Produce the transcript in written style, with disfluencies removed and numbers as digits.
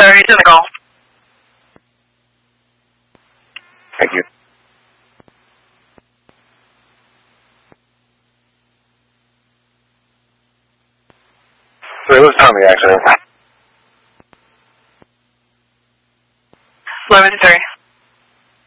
sir. He's in the call. Thank you. So what's the time of the accident? 11:30.